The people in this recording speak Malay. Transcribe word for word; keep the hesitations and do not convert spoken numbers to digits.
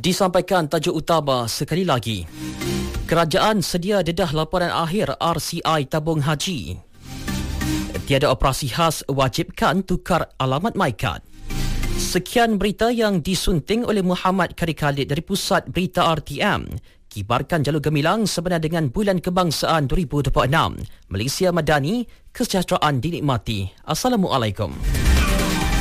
Disampaikan tajuk utama sekali lagi. Kerajaan sedia dedah laporan akhir R C I tabung haji. Tiada operasi khas wajibkan tukar alamat MyKad. Sekian berita yang disunting oleh Muhammad Kari Khalid dari Pusat Berita R T M. Kibarkan jalur gemilang sebenar dengan Bulan Kebangsaan dua ribu dua puluh enam. Malaysia Madani, kesejahteraan dinikmati. Assalamualaikum.